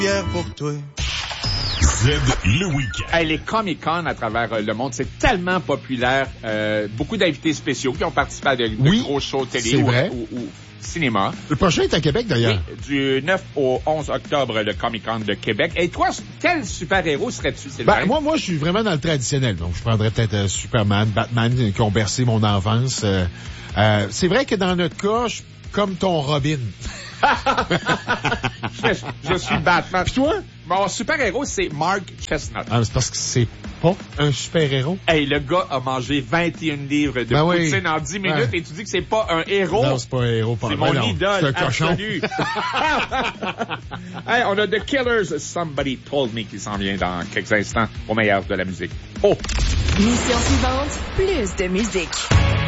Pierre pour toi. Z le week-end. Hey, les Comic-Con à travers le monde, c'est tellement populaire. Beaucoup d'invités spéciaux qui ont participé à de gros shows télé ou cinéma. Le prochain est à Québec, d'ailleurs. Oui, du 9 au 11 octobre, le Comic-Con de Québec. Et toi, quel super-héros serais-tu, Sylvain? Moi, je suis vraiment dans le traditionnel. Donc, je prendrais peut-être Superman, Batman, qui ont bercé mon enfance. C'est vrai que dans notre cas, je suis comme ton Robin. je suis Batman. Puis toi? Mon super-héros, c'est Mark Chestnut. Ah, c'est parce que c'est pas un super-héros. Hey, le gars a mangé 21 livres de poutine en 10 minutes et tu dis que c'est pas un héros? Non, c'est pas un héros. C'est mon idole. C'est un cochon. Absolu. Hey, on a The Killers, Somebody Told Me qui s'en vient dans quelques instants au meilleur de la musique. Oh! Mission suivante, plus de musique.